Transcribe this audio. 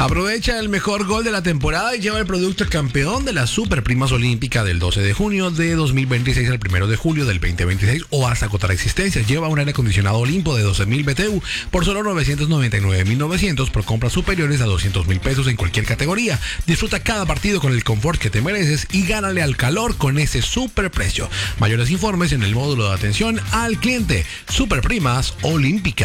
Aprovecha el mejor gol de la temporada y lleva el producto campeón de las Super Primas Olímpica del 12 de junio de 2026 al 1 de julio del 2026 o hasta agotar existencias. Lleva un aire acondicionado Olimpo de 12.000 BTU por solo 999.900 por compras superiores a 200.000 pesos en cualquier categoría. Disfruta cada partido con el confort que te mereces y gánale al calor con ese super precio. Mayores informes en el módulo de atención al cliente. Super Primas Olímpica.